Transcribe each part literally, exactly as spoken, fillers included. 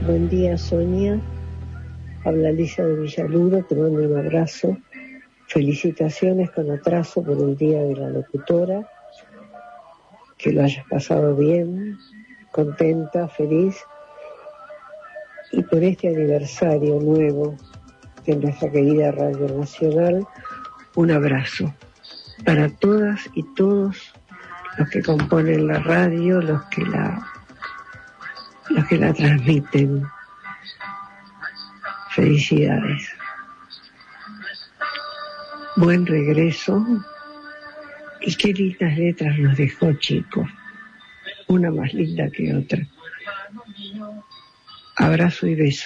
Buen día, Sonia. Habla Lisa de Villaluro, te mando un abrazo. Felicitaciones con atraso por el Día de la Locutora. Que lo hayas pasado bien, contenta, feliz. Y por este aniversario nuevo de nuestra querida Radio Nacional, un abrazo para todas y todos los que componen la radio, los que la, los que la transmiten. Felicidades. Buen regreso. Y qué lindas letras nos dejó, chicos. Una más linda que otra. Abrazo y beso.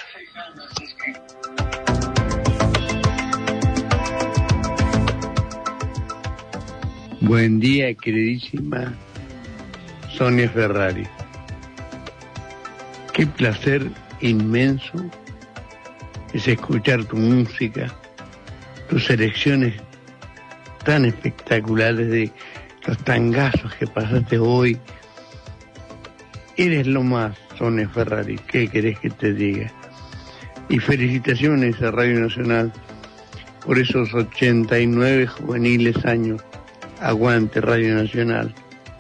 Buen día, queridísima Sonia Ferrari. Qué placer inmenso es escuchar tu música, tus selecciones tan espectaculares de los tangazos que pasaste hoy. Eres lo más, Sonia Ferrari, ¿qué querés que te diga? Y felicitaciones a Radio Nacional por esos ochenta y nueve juveniles años. Aguante Radio Nacional.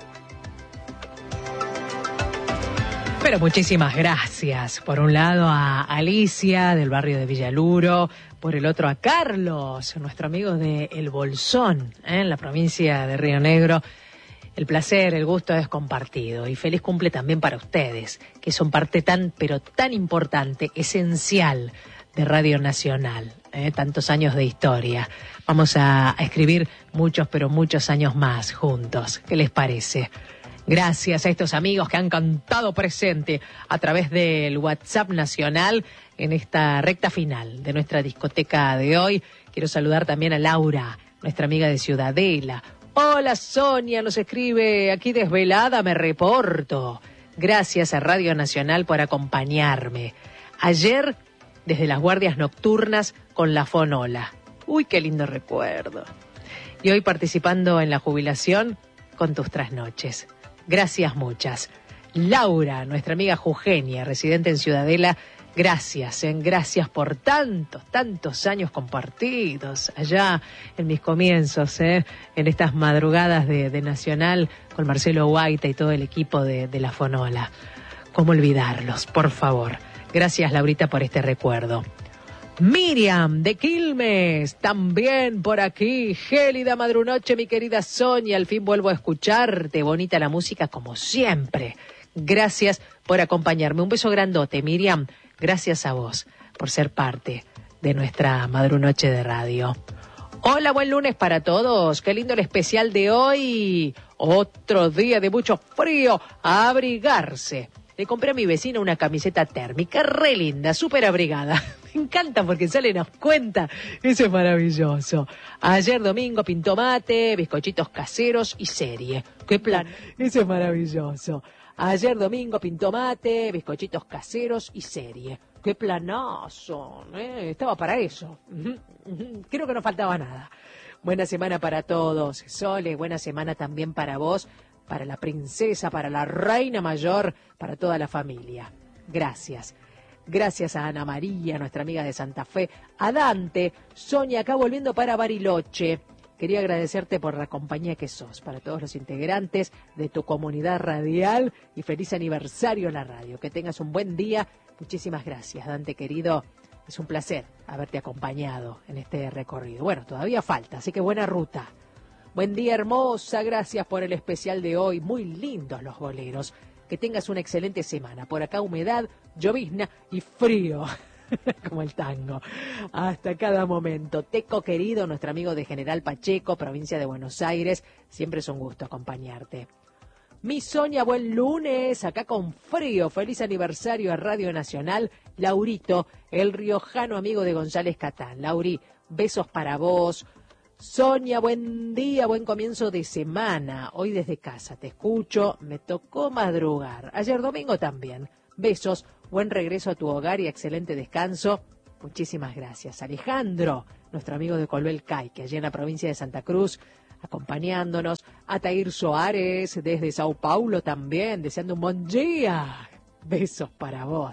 Pero muchísimas gracias. Por un lado a Alicia del barrio de Villaluro, por el otro a Carlos, nuestro amigo de El Bolsón, ¿eh? En la provincia de Río Negro. El placer, el gusto es compartido y feliz cumple también para ustedes, que son parte tan, pero tan importante, esencial de Radio Nacional, ¿eh? Tantos años de historia. Vamos a, a escribir muchos, pero muchos años más juntos. ¿Qué les parece? Gracias a estos amigos que han cantado presente a través del WhatsApp nacional en esta recta final de nuestra discoteca de hoy. Quiero saludar también a Laura, nuestra amiga de Ciudadela. Hola Sonia, nos escribe aquí desvelada, me reporto. Gracias a Radio Nacional por acompañarme. Ayer, desde las guardias nocturnas con la Fonola. Uy, qué lindo recuerdo. Y hoy participando en la jubilación con tus trasnoches. Gracias muchas. Laura, nuestra amiga Eugenia, residente en Ciudadela, gracias, ¿eh? Gracias por tantos, tantos años compartidos allá en mis comienzos, ¿eh? En estas madrugadas de, de Nacional con Marcelo Guaita y todo el equipo de, de la Fonola. ¿Cómo olvidarlos, por favor? Gracias, Laurita, por este recuerdo. Miriam de Quilmes, también por aquí. Gélida madrunoche, mi querida Sonia, al fin vuelvo a escucharte. Bonita la música como siempre. Gracias por acompañarme. Un beso grandote, Miriam. Gracias a vos por ser parte de nuestra madrunoche de radio. Hola, buen lunes para todos. Qué lindo el especial de hoy. Otro día de mucho frío. A abrigarse. Le compré a mi vecina una camiseta térmica, re linda, súper abrigada. Me encanta porque sale nos cuenta. Eso es maravilloso. Ayer domingo pintó mate, bizcochitos caseros y serie. ¿Qué plan? Eso es maravilloso. Ayer domingo pintó mate, bizcochitos caseros y serie. ¡Qué planazo! ¿eh? Estaba para eso. Creo que no faltaba nada. Buena semana para todos. Sole, buena semana también para vos, para la princesa, para la reina mayor, para toda la familia. Gracias. Gracias a Ana María, nuestra amiga de Santa Fe, a Dante, Sonia, acá volviendo para Bariloche. Quería agradecerte por la compañía que sos, para todos los integrantes de tu comunidad radial y feliz aniversario en la radio. Que tengas un buen día. Muchísimas gracias, Dante querido. Es un placer haberte acompañado en este recorrido. Bueno, todavía falta, así que buena ruta. Buen día, hermosa. Gracias por el especial de hoy. Muy lindos los boleros. Que tengas una excelente semana. Por acá humedad, llovizna y frío. Como el tango. Hasta cada momento. Teco querido, nuestro amigo de General Pacheco, provincia de Buenos Aires. Siempre es un gusto acompañarte. Mi Sonia, buen lunes. Acá con frío. Feliz aniversario a Radio Nacional. Laurito, el riojano amigo de González Catán. Lauri, besos para vos. Sonia, buen día, buen comienzo de semana. Hoy desde casa te escucho, me tocó madrugar. Ayer domingo también. Besos, buen regreso a tu hogar y excelente descanso. Muchísimas gracias. Alejandro, nuestro amigo de Colbel Caique, allí en la provincia de Santa Cruz, acompañándonos. Atair Soares, desde Sao Paulo también, deseando un buen día. Besos para vos.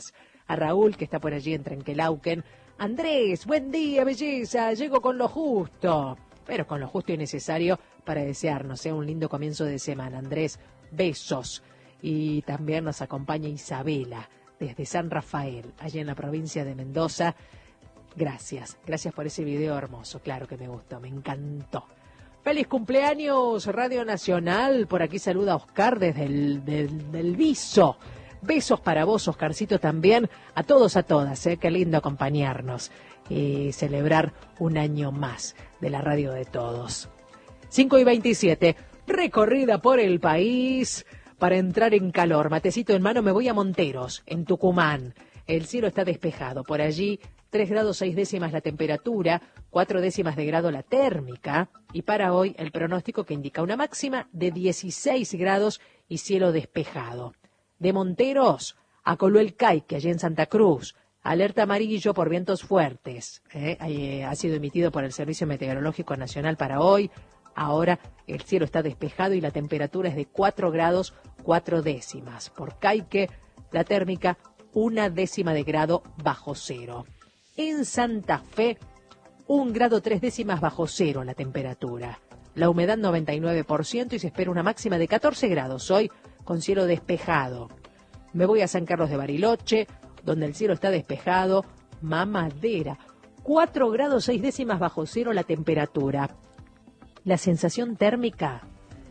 a Raúl, que está por allí en Trenquelauquen. Andrés, buen día, belleza, llego con lo justo, pero con lo justo y necesario para desearnos ¿eh? un lindo comienzo de semana. Andrés, besos. Y también nos acompaña Isabela, desde San Rafael, allá en la provincia de Mendoza. Gracias, gracias por ese video hermoso, claro que me gustó, me encantó. Feliz cumpleaños, Radio Nacional, por aquí saluda Oscar desde el del, del Viso. Besos para vos, Oscarcito, también, a todos, a todas, ¿eh? Qué lindo acompañarnos y celebrar un año más de la radio de todos. cinco y veintisiete, recorrida por el país para entrar en calor. Matecito en mano, me voy a Monteros, en Tucumán. El cielo está despejado, por allí tres grados seis décimas la temperatura, cuatro décimas de grado la térmica, y para hoy el pronóstico que indica una máxima de dieciséis grados y cielo despejado. De Monteros a Coluelcaique, allí en Santa Cruz, alerta amarillo por vientos fuertes. ¿eh? Eh, ha sido emitido por el Servicio Meteorológico Nacional para hoy. Ahora el cielo está despejado y la temperatura es de cuatro grados cuatro décimas. Por Caique, la térmica una décima de grado bajo cero. En Santa Fe, un grado tres décimas bajo cero la temperatura. La humedad noventa y nueve por ciento y se espera una máxima de catorce grados hoy con cielo despejado. Me voy a San Carlos de Bariloche, donde el cielo está despejado, mamadera, cuatro grados seis décimas bajo cero la temperatura. La sensación térmica,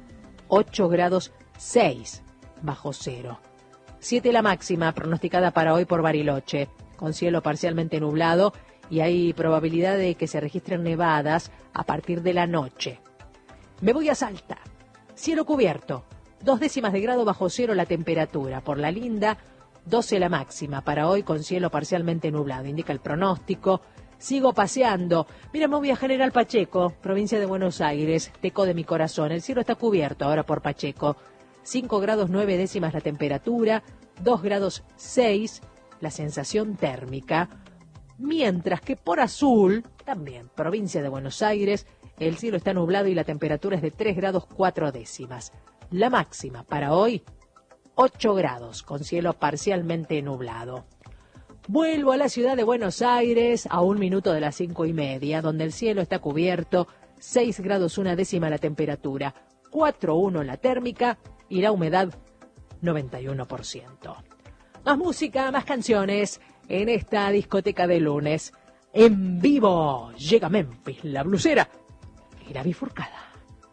ocho grados seis bajo cero. siete la máxima pronosticada para hoy por Bariloche, con cielo parcialmente nublado y hay probabilidad de que se registren nevadas a partir de la noche. Me voy a Salta, cielo cubierto, dos décimas de grado bajo cero la temperatura. Por La Linda, doce la máxima para hoy con cielo parcialmente nublado, indica el pronóstico. Sigo paseando. Mira, me voy a General Pacheco, provincia de Buenos Aires, teco de mi corazón. El cielo está cubierto ahora por Pacheco. cinco grados nueve décimas la temperatura, dos grados seis la sensación térmica. Mientras que por Azul, también provincia de Buenos Aires, el cielo está nublado y la temperatura es de tres grados cuatro décimas. La máxima para hoy, ocho grados, con cielo parcialmente nublado. Vuelvo a la ciudad de Buenos Aires a un minuto de las cinco y media, donde el cielo está cubierto, seis grados una décima la temperatura, cuatro uno la térmica y la humedad noventa y uno por ciento. Más música, más canciones en esta discoteca de lunes. En vivo llega Memphis, la blusera y la bifurcada.